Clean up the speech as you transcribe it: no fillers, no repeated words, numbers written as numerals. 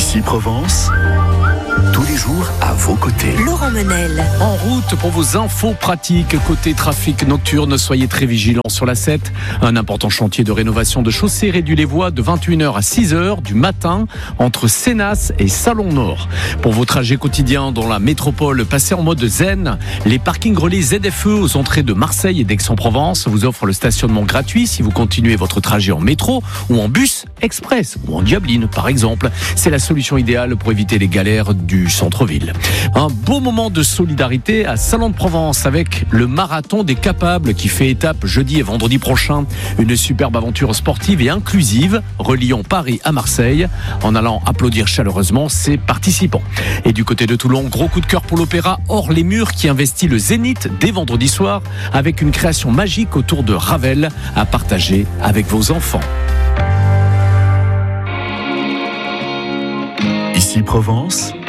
Ici Provence, tous les jours à vos côtés. Laurent Menel. En route pour vos infos pratiques côté trafic nocturne, soyez très vigilants sur la 7. Un important chantier de rénovation de chaussée réduit les voies de 21h à 6h du matin entre Sénas et Salon Nord. Pour vos trajets quotidiens dans la métropole, passez en mode zen. Les parkings relais ZFE aux entrées de Marseille et d'Aix-en-Provence vous offrent le stationnement gratuit si vous continuez votre trajet en métro ou en bus express ou en diabeline par exemple. C'est la solution idéale pour éviter les galères du centre-ville. Un beau moment de solidarité à Salon de Provence avec le marathon des capables qui fait étape jeudi et vendredi prochain. Une superbe aventure sportive et inclusive reliant Paris à Marseille en allant applaudir chaleureusement ses participants. Et du côté de Toulon, gros coup de cœur pour l'opéra Hors les murs qui investit le Zénith dès vendredi soir avec une création magique autour de Ravel à partager avec vos enfants. Ici Provence,